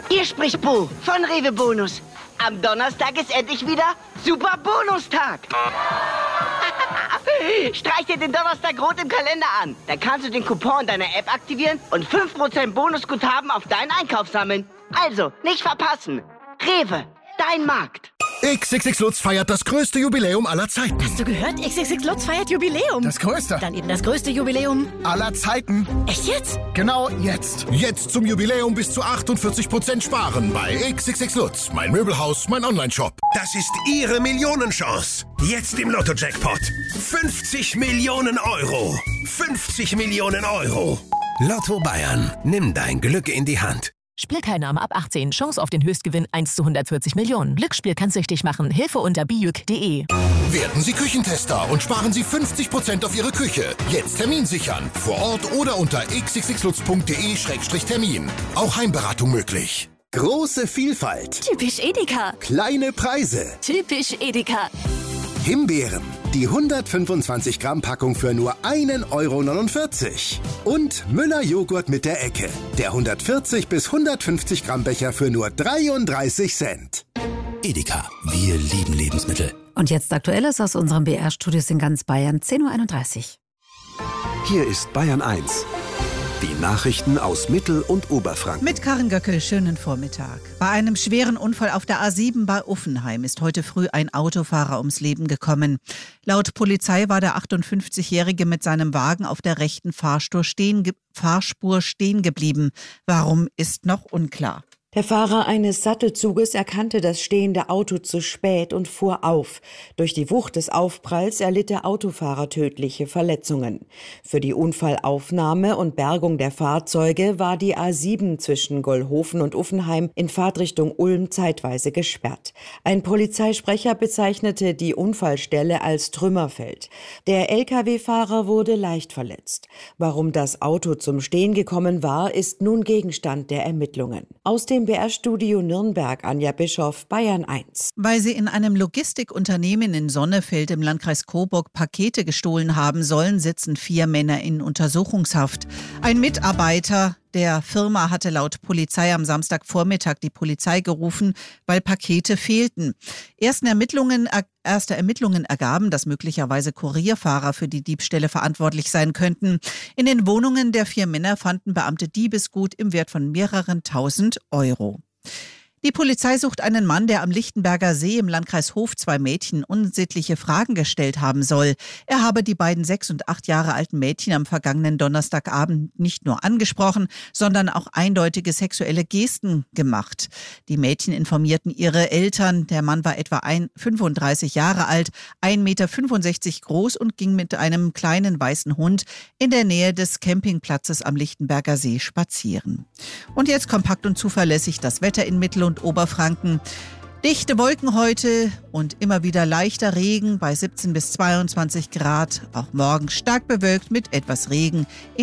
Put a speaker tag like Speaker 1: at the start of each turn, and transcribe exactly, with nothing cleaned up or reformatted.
Speaker 1: Hier spricht Bo von Rewe Bonus. Am Donnerstag ist endlich wieder Super Bonustag. Streich dir den Donnerstag rot im Kalender an. Dann kannst du den Coupon in deiner App aktivieren und fünf Prozent Bonusguthaben auf deinen Einkauf sammeln. Also, nicht verpassen. Rewe, dein Markt.
Speaker 2: X X X Lutz feiert das größte Jubiläum aller Zeiten.
Speaker 3: Hast du gehört? X X X Lutz feiert Jubiläum.
Speaker 2: Das größte?
Speaker 3: Dann eben das größte Jubiläum
Speaker 2: aller Zeiten.
Speaker 3: Echt jetzt?
Speaker 2: Genau jetzt. Jetzt zum Jubiläum bis zu achtundvierzig Prozent sparen bei X X X Lutz. Mein Möbelhaus, mein Onlineshop.
Speaker 4: Das ist Ihre Millionenchance. Jetzt im Lotto-Jackpot. fünfzig Millionen Euro. fünfzig Millionen Euro. Lotto Bayern. Nimm dein Glück in die Hand.
Speaker 5: Spielteilnahme ab achtzehn. Chance auf den Höchstgewinn eins zu hundertvierzig Millionen. Glücksspiel kann süchtig machen. Hilfe unter bijuk punkt de.
Speaker 2: Werden Sie Küchentester und sparen Sie fünfzig Prozent auf Ihre Küche. Jetzt Termin sichern. Vor Ort oder unter x x x lutz punkt de Schrägstrich Termin. Auch Heimberatung möglich.
Speaker 6: Große Vielfalt.
Speaker 3: Typisch Edeka.
Speaker 6: Kleine Preise.
Speaker 3: Typisch Edeka.
Speaker 6: Himbeeren. Die hundertfünfundzwanzig Gramm Packung für nur ein Euro neunundvierzig. Und Müller Joghurt mit der Ecke. Der hundertvierzig bis hundertfünfzig Gramm Becher für nur dreiunddreißig Cent.
Speaker 4: Edeka. Wir lieben Lebensmittel.
Speaker 7: Und jetzt Aktuelles aus unserem B R-Studios in ganz Bayern, zehn Uhr einunddreißig.
Speaker 8: Hier ist Bayern eins. Die Nachrichten aus Mittel- und Oberfranken.
Speaker 9: Mit Karin Göckel, schönen Vormittag. Bei einem schweren Unfall auf der A sieben bei Uffenheim ist heute früh ein Autofahrer ums Leben gekommen. Laut Polizei war der achtundfünfzigjährige mit seinem Wagen auf der rechten Fahrspur stehen, ge- Fahrspur stehen geblieben. Warum, ist noch unklar.
Speaker 10: Der Fahrer eines Sattelzuges erkannte das stehende Auto zu spät und fuhr auf. Durch die Wucht des Aufpralls erlitt der Autofahrer tödliche Verletzungen. Für die Unfallaufnahme und Bergung der Fahrzeuge war die A sieben zwischen Gollhofen und Uffenheim in Fahrtrichtung Ulm zeitweise gesperrt. Ein Polizeisprecher bezeichnete die Unfallstelle als Trümmerfeld. Der L K W-Fahrer wurde leicht verletzt. Warum das Auto zum Stehen gekommen war, ist nun Gegenstand der Ermittlungen. Aus dem B R-Studio Nürnberg, Anja Bischoff, Bayern eins.
Speaker 9: Weil sie in einem Logistikunternehmen in Sonnefeld im Landkreis Coburg Pakete gestohlen haben sollen, sitzen vier Männer in Untersuchungshaft. Ein Mitarbeiter der Firma hatte laut Polizei am Samstagvormittag die Polizei gerufen, weil Pakete fehlten. Erste Ermittlungen, erste Ermittlungen ergaben, dass möglicherweise Kurierfahrer für die Diebstähle verantwortlich sein könnten. In den Wohnungen der vier Männer fanden Beamte Diebesgut im Wert von mehreren tausend Euro. Die Polizei sucht einen Mann, der am Lichtenberger See im Landkreis Hof zwei Mädchen unsittliche Fragen gestellt haben soll. Er habe die beiden sechs und acht Jahre alten Mädchen am vergangenen Donnerstagabend nicht nur angesprochen, sondern auch eindeutige sexuelle Gesten gemacht. Die Mädchen informierten ihre Eltern. Der Mann war etwa fünfunddreißig Jahre alt, ein Meter fünfundsechzig groß und ging mit einem kleinen weißen Hund in der Nähe des Campingplatzes am Lichtenberger See spazieren. Und jetzt kompakt und zuverlässig das Wetter in Mittel- und Oberfranken. Dichte Wolken heute und immer wieder leichter Regen bei siebzehn bis zweiundzwanzig Grad. Auch morgen stark bewölkt mit etwas Regen in